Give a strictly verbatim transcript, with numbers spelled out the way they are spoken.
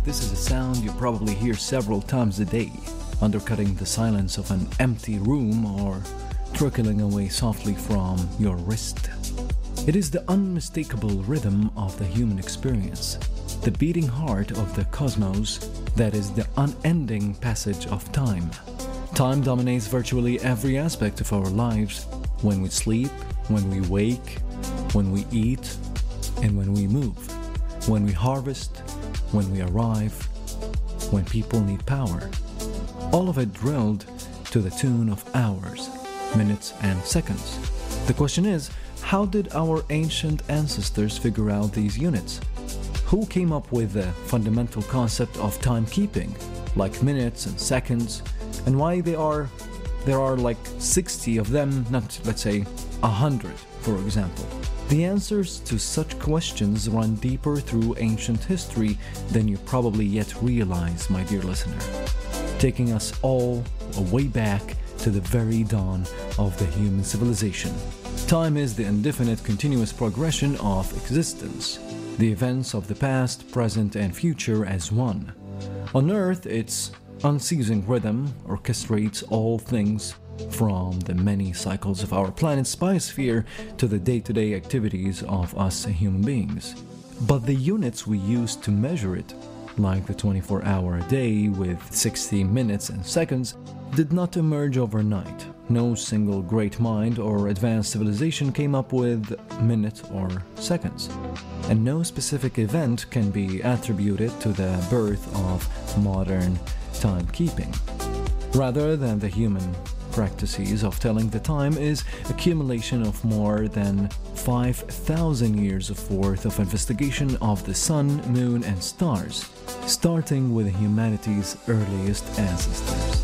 This is a sound you probably hear several times a day, undercutting the silence of an empty room or trickling away softly from your wrist. It is the unmistakable rhythm of the human experience, the beating heart of the cosmos that is the unending passage of time. Time dominates virtually every aspect of our lives, when we sleep, when we wake, when we eat, and when we move, when we harvest, when we arrive, when people need power. All of it drilled to the tune of hours, minutes, and seconds. The question is, how did our ancient ancestors figure out these units? Who came up with the fundamental concept of timekeeping, like minutes and seconds, and why they are there are like sixty of them, not let's say a hundred, for example? The answers to such questions run deeper through ancient history than you probably yet realize, my dear listener, taking us all way back to the very dawn of the human civilization. Time is the indefinite continuous progression of existence, the events of the past, present, and future as one. On Earth, its unceasing rhythm orchestrates all things, from the many cycles of our planet's biosphere to the day-to-day activities of us human beings. But the units we use to measure it, like the twenty-four hour day with sixty minutes and seconds, did not emerge overnight. No single great mind or advanced civilization came up with minute or seconds. And no specific event can be attributed to the birth of modern timekeeping. Rather than the human practices of telling the time is accumulation of more than five thousand years of worth of investigation of the sun, moon, and stars, starting with humanity's earliest ancestors.